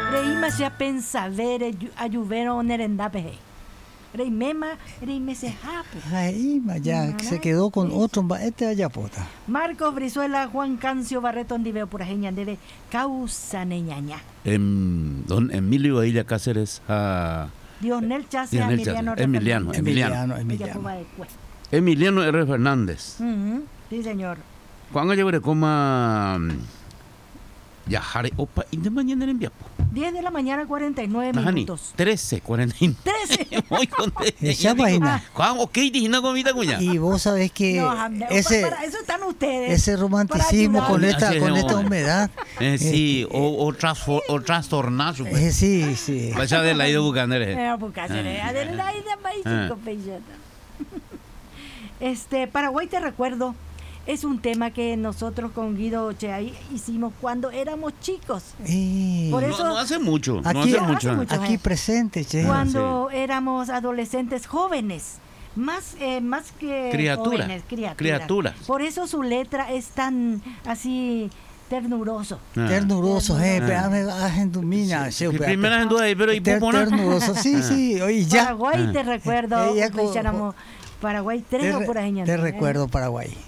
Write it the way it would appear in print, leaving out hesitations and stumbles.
Reima se pensa ver ayuvero nerendape. Reimema, reime se jape. Ahí, ya se quedó con otro este allá pota. Marcos Brizuela, Juan Cancio Barreto, Andiveo Purajeña, debe causa neñaña. Don Emilio Ailla Cáceres a Dionel Chase, Emiliano Emiliano R. Fernández. Sí, señor. Juan Ayabere coma Yajare Opa y de mañana en Viapo. 10 de la mañana, 49 minutos. 13:49. 13. Muy contento. Esa vaina. Juan, ok, dijiste comida cuña. Y vos sabés que ese, para eso están ustedes. ese romanticismo con esta humedad. Sí, o trastornar. Sí. Vaya de la ida bucanere. Paraguay te recuerdo. Es un tema que nosotros con Guido Cheay hicimos cuando éramos chicos. Por eso, no hace mucho. Aquí presente, Che. Cuando éramos adolescentes jóvenes. Más que criaturas. Por eso su letra es tan así ternuroso. Ternuroso, ternuroso, sí. Oye, ya. Paraguay te recuerdo. Paraguay 3 o por ahí. Te recuerdo Paraguay.